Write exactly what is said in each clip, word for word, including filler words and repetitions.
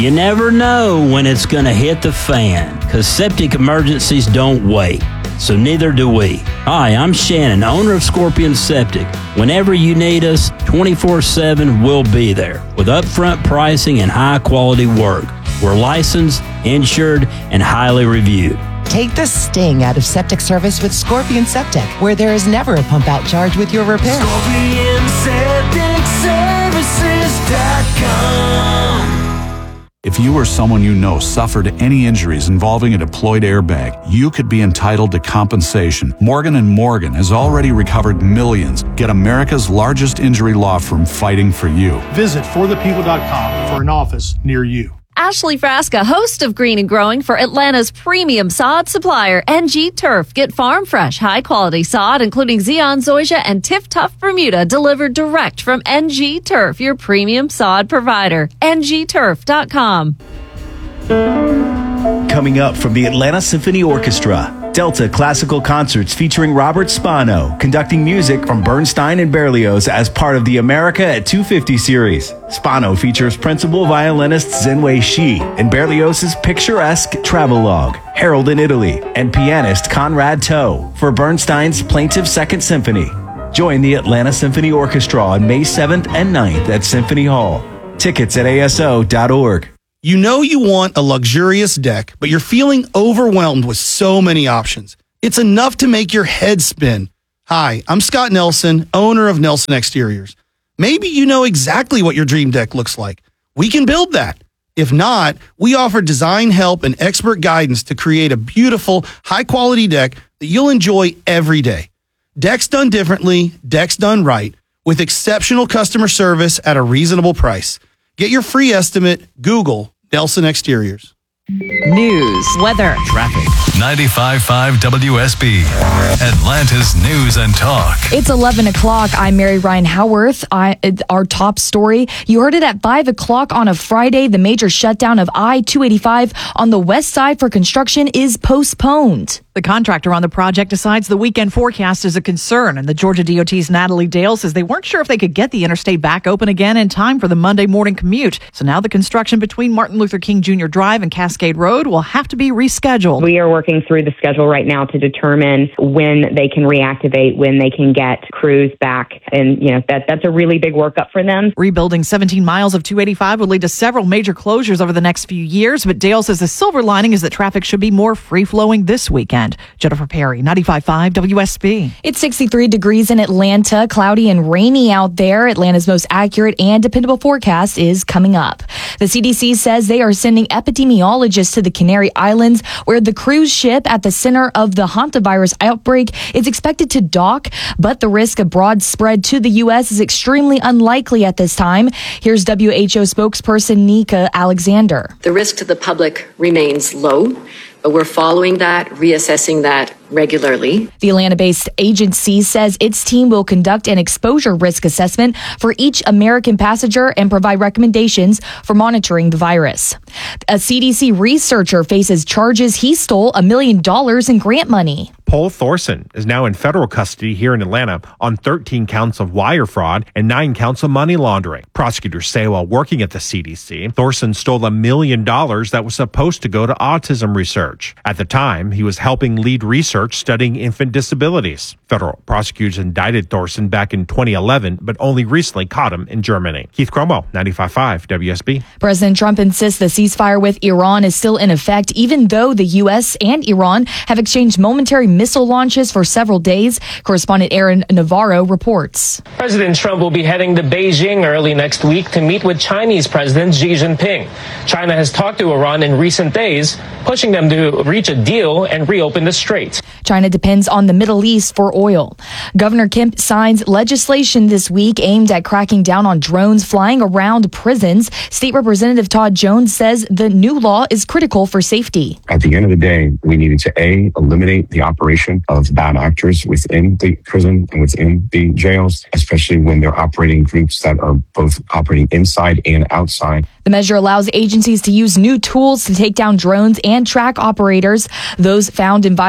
You never know when it's going to hit the fan, because septic emergencies don't wait. So neither do we. Hi, I'm Shannon, owner of Scorpion Septic. Whenever you need us, twenty-four seven, we'll be there with upfront pricing and high-quality work. We're licensed, insured, and highly reviewed. Take the sting out of septic service with Scorpion Septic, where there is never a pump-out charge with your repair. Scorpion Septic Services dot com. If you or someone you know suffered any injuries involving a deployed airbag, you could be entitled to compensation. Morgan and Morgan has already recovered millions. Get America's largest injury law firm fighting for you. Visit for the people dot com for an office near you. Ashley Frasca, host of Green and Growing for Atlanta's premium sod supplier, N G Turf. Get farm fresh, high quality sod, including Zeon Zoysia and Tiff Tough Bermuda, delivered direct from N G Turf, your premium sod provider. N G turf dot com. Coming up from the Atlanta Symphony Orchestra, Delta Classical Concerts featuring Robert Spano, conducting music from Bernstein and Berlioz as part of the America at two fifty series. Spano features principal violinist Zenwei Shi and Berlioz's picturesque travelogue, Harold in Italy, and pianist Conrad Toe for Bernstein's Plaintive Second Symphony. Join the Atlanta Symphony Orchestra on May seventh and ninth at Symphony Hall. Tickets at A S O dot org. You know you want a luxurious deck, but you're feeling overwhelmed with so many options. It's enough to make your head spin. Hi, I'm Scott Nelson, owner of Nelson Exteriors. Maybe you know exactly what your dream deck looks like. We can build that. If not, we offer design help and expert guidance to create a beautiful, high-quality deck that you'll enjoy every day. Decks done differently, decks done right, with exceptional customer service at a reasonable price. Get your free estimate. Google Nelson Exteriors. News, weather, traffic. ninety-five point five W S B, Atlanta's News and Talk. It's eleven o'clock. I'm Mary Ryan Howarth. I, our top story. You heard it at five o'clock on a Friday. The major shutdown of I two eighty-five on the west side for construction is postponed. The contractor on the project decides the weekend forecast is a concern, and the Georgia D O T's Natalie Dale says they weren't sure if they could get the interstate back open again in time for the Monday morning commute. So now the construction between Martin Luther King Junior Drive and Cascade Road will have to be rescheduled. We are working through the schedule right now to determine when they can reactivate, when they can get crews back, and you know that that's a really big workup for them. Rebuilding seventeen miles of two eighty-five would lead to several major closures over the next few years, but Dale says the silver lining is that traffic should be more free-flowing this weekend. Jennifer Perry, ninety-five point five W S B. It's sixty-three degrees in Atlanta, cloudy and rainy out there. Atlanta's most accurate and dependable forecast is coming up. The C D C says they are sending epidemiologists to the Canary Islands, where the cruise ship at the center of the hantavirus outbreak is expected to dock, but the risk of broad spread to the U S is extremely unlikely at this time. Here's W H O spokesperson Nika Alexander. The risk to the public remains low, but we're following that, reassessing that regularly. The Atlanta-based agency says its team will conduct an exposure risk assessment for each American passenger and provide recommendations for monitoring the virus. A C D C researcher faces charges he stole a million dollars in grant money. Paul Thorson is now in federal custody here in Atlanta on thirteen counts of wire fraud and nine counts of money laundering. Prosecutors say while working at the C D C, Thorson stole a million dollars that was supposed to go to autism research. At the time, he was helping lead research studying infant disabilities. Federal prosecutors indicted Thorson back in twenty eleven, but only recently caught him in Germany. Keith Cromwell, ninety-five point five W S B. President Trump insists the ceasefire with Iran is still in effect, even though the U S and Iran have exchanged momentary missile launches for several days. Correspondent Aaron Navarro reports. President Trump will be heading to Beijing early next week to meet with Chinese President Xi Jinping. China has talked to Iran in recent days, pushing them to reach a deal and reopen the strait. China depends on the Middle East for oil. Governor Kemp signs legislation this week aimed at cracking down on drones flying around prisons. State Representative Todd Jones says the new law is critical for safety. At the end of the day, we needed to A, eliminate the operation of bad actors within the prison and within the jails, especially when they're operating groups that are both operating inside and outside. The measure allows agencies to use new tools to take down drones and track operators. Those found in violation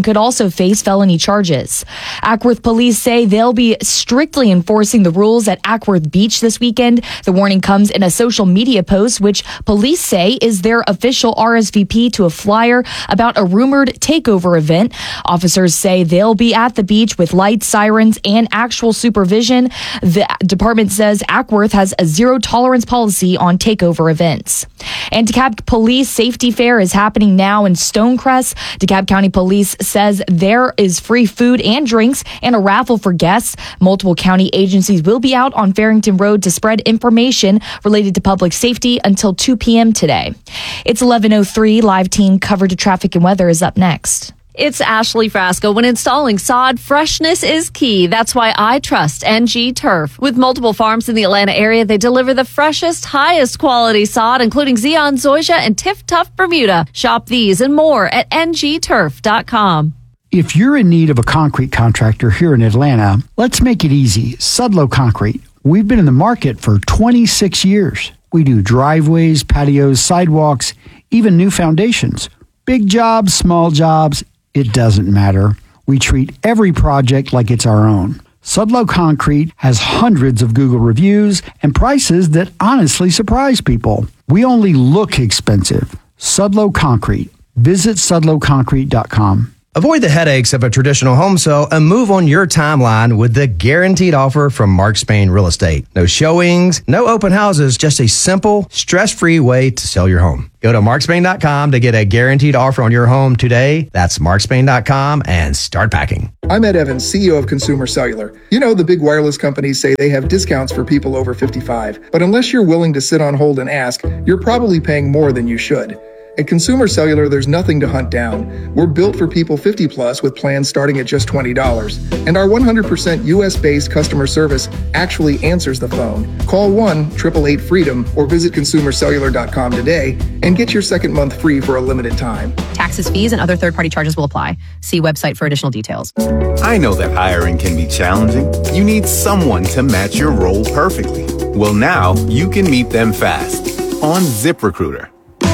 could also face felony charges. Ackworth police say they'll be strictly enforcing the rules at Ackworth Beach this weekend. The warning comes in a social media post, which police say is their official R S V P to a flyer about a rumored takeover event. Officers say they'll be at the beach with lights, sirens, and actual supervision. The department says Ackworth has a zero tolerance policy on takeover events. And DeKalb Police Safety Fair is happening now in Stonecrest. DeKalb County Police says there is free food and drinks and a raffle for guests. Multiple county agencies will be out on Farrington Road to spread information related to public safety until two p.m. today. It's eleven oh three. Live team coverage of traffic and weather is up next. It's Ashley Frasco. When installing sod, freshness is key. That's why I trust N G Turf. With multiple farms in the Atlanta area, they deliver the freshest, highest quality sod, including Zeon Zoysia and Tiff Tough Bermuda. Shop these and more at N G turf dot com. If you're in need of a concrete contractor here in Atlanta, let's make it easy. Sudlow Concrete. We've been in the market for twenty-six years. We do driveways, patios, sidewalks, even new foundations. Big jobs, small jobs, it doesn't matter. We treat every project like it's our own. Sudlow Concrete has hundreds of Google reviews and prices that honestly surprise people. We only look expensive. Sudlow Concrete. Visit sudlow concrete dot com. Avoid the headaches of a traditional home sale and move on your timeline with the guaranteed offer from Mark Spain Real Estate. No showings, no open houses, just a simple, stress-free way to sell your home. Go to mark spain dot com to get a guaranteed offer on your home today. That's mark spain dot com and start packing. I'm Ed Evans, C E O of Consumer Cellular. You know, the big wireless companies say they have discounts for people over fifty-five, but unless you're willing to sit on hold and ask, you're probably paying more than you should. At Consumer Cellular, there's nothing to hunt down. We're built for people fifty plus with plans starting at just twenty dollars. And our one hundred percent U S based customer service actually answers the phone. Call one eight eight eight freedom or visit consumer cellular dot com today and get your second month free for a limited time. Taxes, fees, and other third-party charges will apply. See website for additional details. I know that hiring can be challenging. You need someone to match your role perfectly. Well, now you can meet them fast on ZipRecruiter.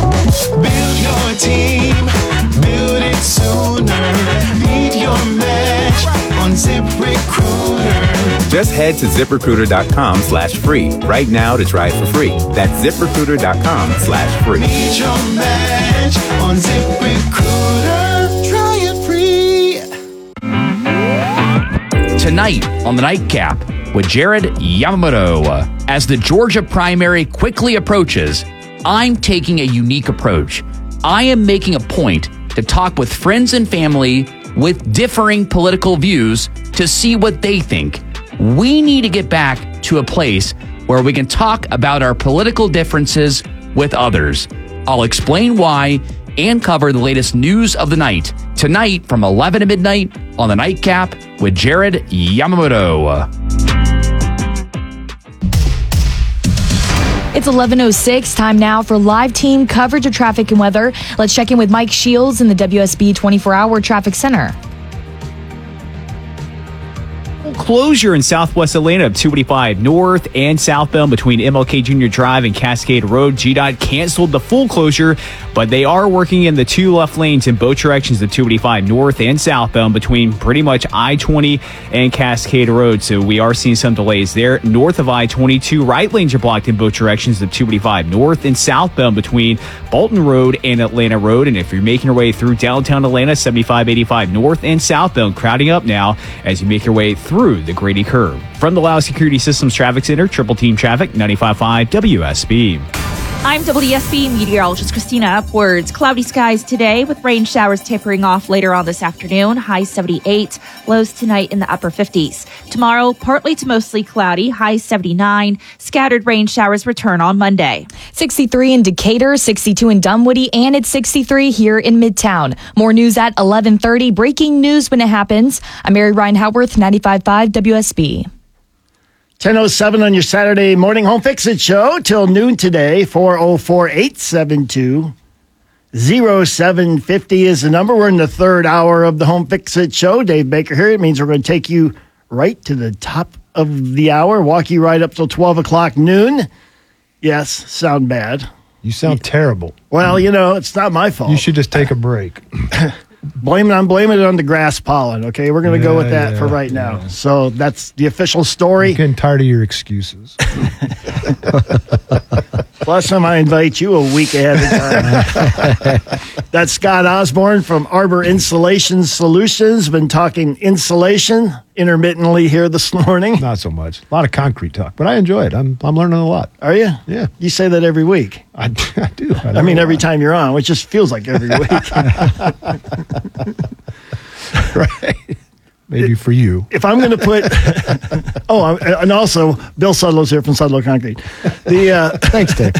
Build your team, build it sooner. Meet your match on ZipRecruiter. Just head to ZipRecruiter dot com slash free right now to try it for free. That's ZipRecruiter dot com slash free. Meet your match on ZipRecruiter. Try it free. Tonight on the Nightcap with Jared Yamamoto. As the Georgia primary quickly approaches, I'm taking a unique approach. I am making a point to talk with friends and family with differing political views to see what they think. We need to get back to a place where we can talk about our political differences with others. I'll explain why and cover the latest news of the night. Tonight from eleven to midnight on the Nightcap with Jared Yamamoto. It's eleven oh six. Time now for live team coverage of traffic and weather. Let's check in with Mike Shields in the W S B twenty-four hour Traffic Center. Closure in southwest Atlanta of two eighty-five north and southbound between M L K Junior Drive and Cascade Road. G DOT canceled the full closure, but they are working in the two left lanes in both directions of two eighty-five north and southbound between pretty much I twenty and Cascade Road. So we are seeing some delays there. North of I twenty-two, right lanes are blocked in both directions of two eighty-five north and southbound between Bolton Road and Atlanta Road. And if you're making your way through downtown Atlanta, seventy-five eighty-five north and southbound crowding up now as you make your way through the Grady Curve. From the Loudoun Security Systems Traffic Center, Triple Team Traffic, ninety-five point five W S B. I'm W S B meteorologist Christina Upwards. Cloudy skies today with rain showers tapering off later on this afternoon. High seventy-eight, lows tonight in the upper fifties. Tomorrow, partly to mostly cloudy, high seventy-nine. Scattered rain showers return on Monday. sixty-three in Decatur, sixty-two in Dunwoody, and it's sixty-three here in Midtown. More news at eleven thirty. Breaking news when it happens. I'm Mary Ryan Howarth, ninety-five point five W S B. ten oh seven on your Saturday morning Home Fix It show till noon today. four oh four, eight seven two, oh seven five oh is the number. We're in the third hour of the Home Fix It show. Dave Baker here. It means we're going to take you right to the top of the hour, walk you right up till twelve o'clock noon. Yes, sound bad. You sound terrible. Well, you know, it's not my fault. You should just take a break. Blame it. I'm blaming it on the grass pollen. Okay, we're going to go with that Yeah, for right yeah. now. So that's the official story. I'm getting tired of your excuses. Last time I invite you a week ahead of time. That's Scott Osborne from Arbor Insulation Solutions. Been talking insulation intermittently here this morning. Not so much. A lot of concrete talk, but I enjoy it. I'm I'm learning a lot. Are you? Yeah. You say that every week. I, I do. I, I mean, every time you're on, which just feels like every week. Right. Maybe for you. If I'm going to put, oh, I'm- and also Bill Sudlow's here from Sudlow Concrete. The uh, thanks, Dick.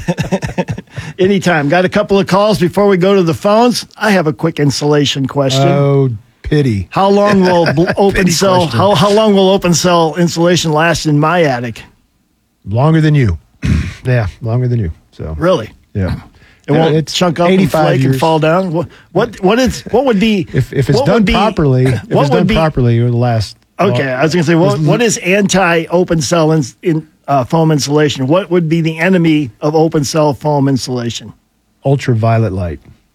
Anytime. Got a couple of calls before we go to the phones. I have a quick insulation question. Oh, pity. How long will bl- open Pity cell? question. How how long will open cell insulation last in my attic? Longer than you. Yeah, longer than you. So Really? yeah. It Yeah, won't it's chunk up and eighty-five flake and years. fall down. What what what is what would be If if it's what done would be- properly, if what it's would done be- properly, it will last. Okay, I was going to say what what is anti open cell in, in uh, foam insulation? What would be the enemy of open cell foam insulation? Ultraviolet light,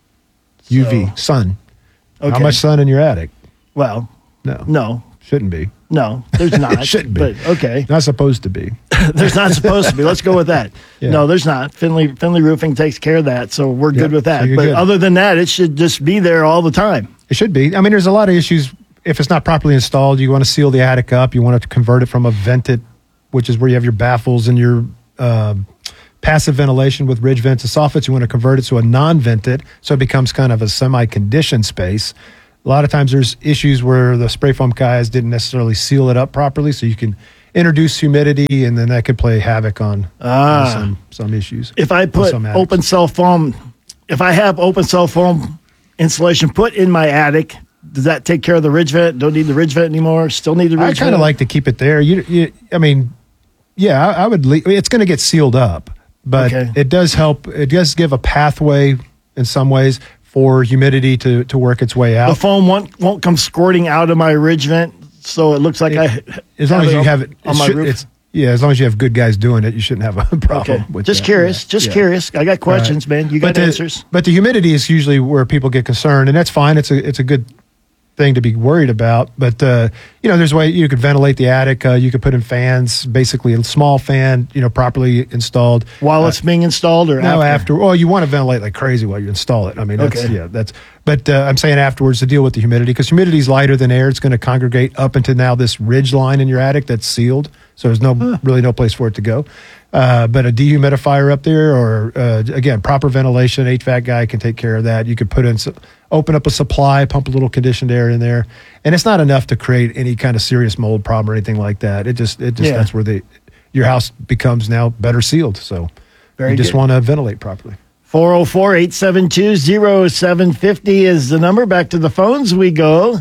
U V, sun. How Okay. much sun in your attic? Well, No, no, shouldn't be. no, there's not. It shouldn't be. But okay, Not supposed to be. there's not supposed to be. Let's go with that. Yeah. No, there's not. Finley Finley Roofing takes care of that, so we're Yeah, good with so that. you're But good. other than that, it should just be there all the time. It should be. I mean, there's a lot of issues. If it's not properly installed, you want to seal the attic up. You want to convert it from a vented, which is where you have your baffles and your um, passive ventilation with ridge vents and soffits. You want to convert it to a non-vented, so it becomes kind of a semi-conditioned space. A lot of times there's issues where the spray foam guys didn't necessarily seal it up properly, so you can introduce humidity, and then that could play havoc on, Ah. on some, some issues. If I on put some attics. open cell foam, if I have open cell foam insulation put in my attic, does that take care of the ridge vent? Don't need the ridge vent anymore. Still need the I ridge kind vent. of like to keep it there. You, you I mean, yeah, I, I would. Le- it's going to get sealed up, but Okay. it does help. It does give a pathway in some ways for humidity to, to work its way the out. foam won't won't come squirting out of my ridge vent, so it looks like I. As long as you on- have it, on it my should- roof. it's- yeah, as long as you have good guys doing it, you shouldn't have a problem Okay, with just that. curious, Yeah. just Yeah. curious. I got questions, man. You got But the- answers. But the humidity is usually where people get concerned, and that's fine. It's a it's a good thing to be worried about. But uh, you know, there's a way you could ventilate the attic. Uh, you could put in fans, basically a small fan, you know, properly installed While Uh, it's being installed, or no, after? after. Well, you want to ventilate like crazy while you install it. I mean, that's, Okay. yeah, that's. But uh, I'm saying afterwards to deal with the humidity, because humidity is lighter than air. It's going to congregate up into now this ridge line in your attic that's sealed, so there's no really no place for it to go. Uh, but a dehumidifier up there, or uh, again, proper ventilation, H V A C guy can take care of that. You could put in, s- open up a supply, pump a little conditioned air in there, and it's not enough to create any kind of serious mold problem or anything like that. It just, it just Yeah. that's where the your house becomes now better sealed. So Very you just good. want to ventilate properly. four oh four, eight seven two, oh seven five oh is the number. Back to the phones we go.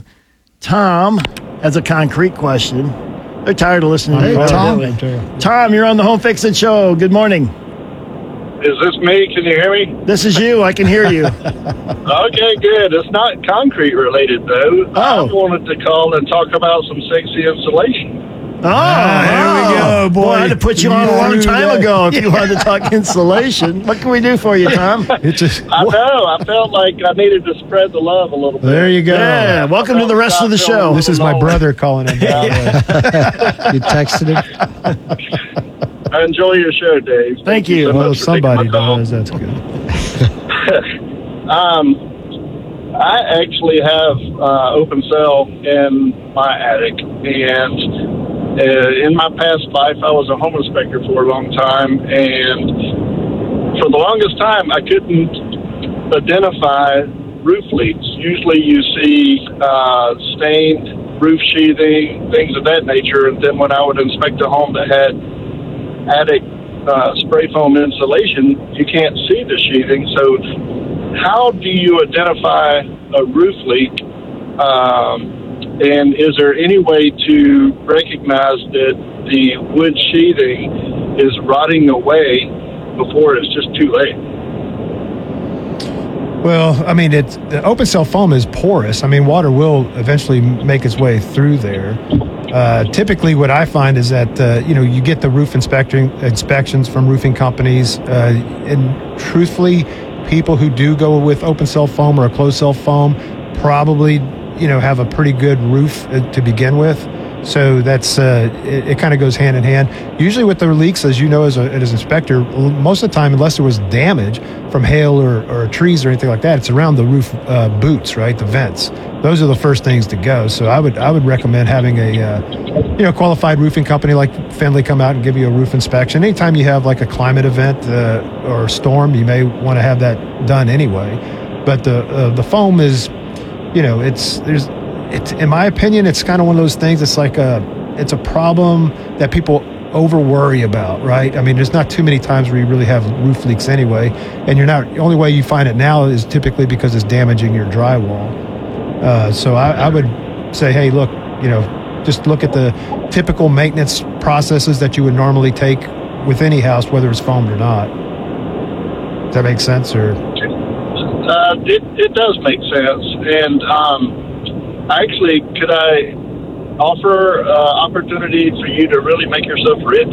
Tom has a concrete question. They're tired of listening to Hey, you. Tom. evidently. Tom, you're on the Home Fix It Show. Good morning. Is this me? Can you hear me? This is you. I can hear you. Okay, good. It's not concrete related, though. I wanted to call and talk about some sexy insulation. Oh, there we go, boy. I had to put you on a long time ago if you wanted to talk insulation. What can we do for you, Tom? It's just, I know. I felt like I needed to spread the love a little bit. there you go. Yeah, welcome to the rest of the show. This is my brother calling in. You texted him? I enjoy your show, Dave. Thank you. so Well, much for taking somebody my call. does. That's good. um, I actually have uh, open cell in my attic, and uh, in my past life, I was a home inspector for a long time, and for the longest time, I couldn't identify roof leaks. Usually, you see uh, stained roof sheathing, things of that nature, and then when I would inspect a home that had attic uh, spray foam insulation, you can't see the sheathing. So how do you identify a roof leak? Um, and is there any way to recognize that the wood sheathing is rotting away before it's just too late? Well, I mean, it's the open cell foam is porous. I mean, water will eventually make its way through there. Uh, typically, what I find is that uh, you know you get the roof inspecting inspections from roofing companies, uh, and truthfully, people who do go with open cell foam or a closed cell foam probably, you know, have a pretty good roof uh, to begin with. So that's uh, it, it kind of goes hand in hand. Usually with the leaks, as you know, as, a, as an inspector, most of the time, unless there was damage from hail or, or trees or anything like that, it's around the roof uh, boots, right? The vents. Those are the first things to go. So I would I would recommend having a uh, you know qualified roofing company like Findlay come out and give you a roof inspection. Anytime you have like a climate event uh, or a storm, you may want to have that done anyway. But the uh, the foam is, you know, it's there's. It's, in my opinion, it's kind of one of those things. It's like a, it's a problem that people over worry about, right? I mean, there's not too many times where you really have roof leaks anyway, and you're not. The only way you find it now is typically because it's damaging your drywall. Uh, so I, I would say, hey, look, you know, just look at the typical maintenance processes that you would normally take with any house, whether it's foamed or not. Does that make sense, or? Uh, it it does make sense, and. Um, Actually, could I offer uh, opportunity for you to really make yourself rich?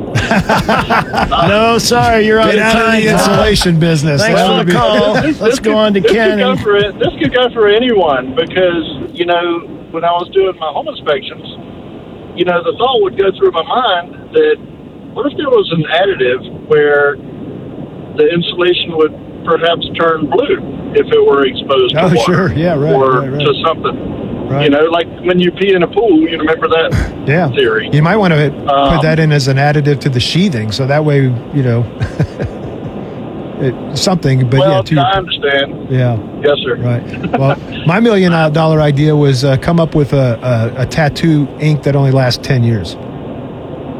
No, sorry, you're out Get of out time. of the insulation business. Thanks That for would the be- call. This- Let's this go could- on to this Ken. Could go and- for, this could go for anyone because, you know, when I was doing my home inspections, you know, the thought would go through my mind that what if there was an additive where the insulation would perhaps turn blue if it were exposed to Oh, water sure. Yeah, right, or right, right. to something. Right. You know, like when you pee in a pool, you remember that Yeah. theory. You might want to Um, put that in as an additive to the sheathing, so that way, you know, it, something. But well, yeah, to your, I understand. yeah, Yes, sir. right. Well, my million dollar idea was uh, come up with a, a, a tattoo ink that only lasts ten years.